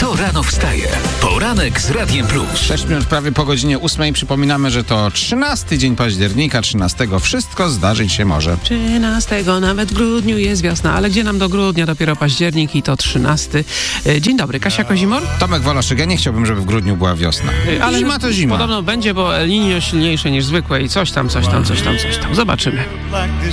Kto rano wstaje? Poranek z Radiem Plus. 6 minut prawie po godzinie 8. Przypominamy, że to 13 dzień października, 13. Wszystko zdarzyć się może. 13, nawet w grudniu jest wiosna, ale gdzie nam do grudnia? Dopiero październik i to 13. Dzień dobry, Kasia Kozimor. Tomek Wolaszyk, ja nie chciałbym, żeby w grudniu była wiosna. Ale zima to zima. Podobno będzie, bo El Niño silniejsze niż zwykłe i coś tam. Zobaczymy.